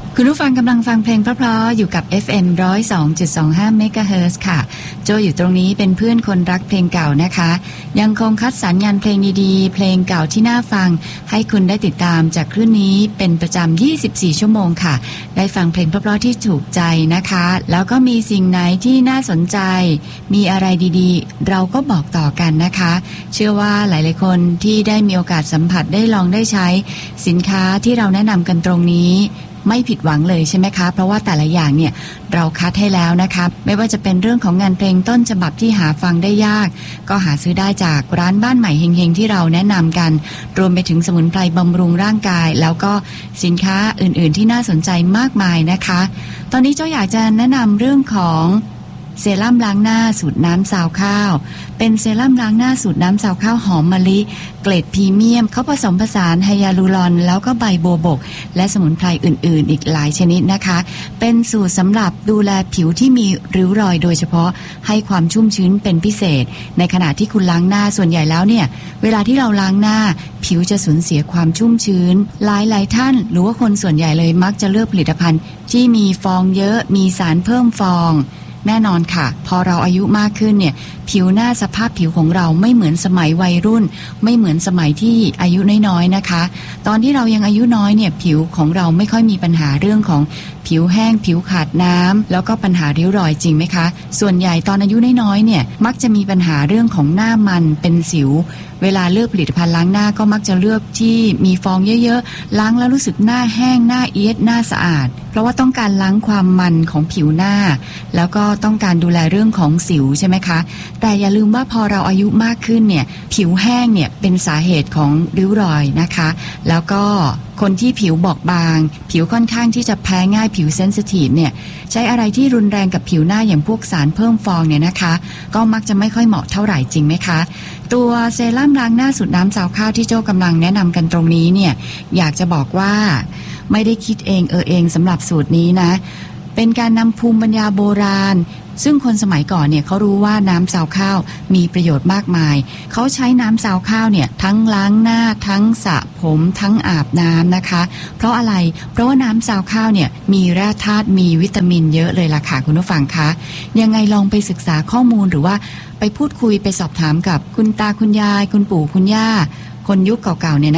คุณผู้ฟังกำลังฟังเพลงเพราะๆอยู่กับ FM 102.25 เมกะเฮิรตซ์ค่ะโจอยู่ตรงนี้เป็นเพื่อนคนรักเพลงเก่านะคะยังคงคัดสรรงานเพลงดีๆเพลงเก่าที่น่าฟังให้คุณได้ติดตามจากคลื่นนี้เป็นประจำ24ชั่วโมงค่ะได้ฟังเพลงเพราะๆที่ถูกใจนะคะแล้วก็มีสิ่งไหนที่น่าสนใจมีอะไรดีๆเราก็บอกต่อกันนะคะเชื่อว่าหลายๆคนที่ได้มีโอกาสสัมผัสได้ลองได้ใช้สินค้าที่เราแนะนำกันตรงนี้ไม่ผิดหวังเลยใช่ไหมคะเพราะว่าแต่ละอย่างเนี่ยเราคัดให้แล้วนะคะไม่ว่าจะเป็นเรื่องของงานเพลงต้นฉบับที่หาฟังได้ยากก็หาซื้อได้จากร้านบ้านใหม่เฮงๆที่เราแนะนำกันรวมไปถึงสมุนไพรบำรุงร่างกายแล้วก็สินค้าอื่นๆที่น่าสนใจมากมายนะคะตอนนี้เจ้าอยากจะแนะนำเรื่องของเซรั่มล้างหน้าสูตรน้ำซาวข้าวเป็นเซรั่มล้างหน้าสูตรน้ำซาวข้าวหอมมะลิเกรดพรีเมียมเขาผสมผสานไฮยาลูรอนแล้วก็ใบบัวบกและสมุนไพรอื่นๆอีกหลายชนิดนะคะเป็นสูตรสำหรับดูแลผิวที่มีริ้วรอยโดยเฉพาะให้ความชุ่มชื้นเป็นพิเศษในขณะที่คุณล้างหน้าส่วนใหญ่แล้วเนี่ยเวลาที่เราล้างหน้าผิวจะสูญเสียความชุ่มชื้นหลายๆท่านหรือว่าคนส่วนใหญ่เลยมักจะเลือกผลิตภัณฑ์ที่มีฟองเยอะมีสารเพิ่มฟองแน่นอนค่ะพอเราอายุมากขึ้นเนี่ยผิวหน้าสภาพผิวของเราไม่เหมือนสมัยวัยรุ่นไม่เหมือนสมัยที่อายุน้อยๆนะคะตอนที่เรายังอายุน้อยเนี่ยผิวของเราไม่ค่อยมีปัญหาเรื่องของผิวแห้งผิวขาดน้ำแล้วก็ปัญหาริ้วรอยจริงไหมคะส่วนใหญ่ตอนอายุน้อยๆเนี่ยมักจะมีปัญหาเรื่องของหน้ามันเป็นสิวเวลาเลือกผลิตภัณฑ์ล้างหน้าก็มักจะเลือกที่มีฟองเยอะๆล้างแล้วรู้สึกหน้าแห้งหน้าเอียดหน้าสะอาดเพราะว่าต้องการล้างความมันของผิวหน้าแล้วก็ต้องการดูแลเรื่องของสิวใช่ไหมคะแต่อย่าลืมว่าพอเราอายุมากขึ้นเนี่ยผิวแห้งเนี่ยเป็นสาเหตุของริ้วรอยนะคะแล้วก็คนที่ผิวบอบบางผิวค่อนข้างที่จะแพ้ง่ายผิวเซนซิทีฟเนี่ยใช้อะไรที่รุนแรงกับผิวหน้าอย่างพวกสารเพิ่มฟองเนี่ยนะคะก็มักจะไม่ค่อยเหมาะเท่าไหร่จริงไหมคะตัวเซรั่มล้างหน้าสูตรน้ำซาวข้าวที่โจ้กำลังแนะนำกันตรงนี้เนี่ยอยากจะบอกว่าไม่ได้คิดเองสำหรับสูตรนี้นะเป็นการนำภูมิปัญญาโบราณซึ่งคนสมัยก่อนเนี่ยเขารู้ว่าน้ำซาวข้าวมีประโยชน์มากมายเขาใช้น้ำซาวข้าวเนี่ยทั้งล้างหน้าทั้งสระผมทั้งอาบน้ำนะคะเพราะอะไรเพราะว่าน้ำซาวข้าวเนี่ยมีแร่ธาตุมีวิตามินเยอะเลยล่ะค่ะคุณผู้ฟังคะยังไงลองไปศึกษาข้อมูลหรือว่าไปพูดคุยไปสอบถามกับคุณตาคุณยายคุณปู่คุณย่าคนยุคเก่าๆเนี่ย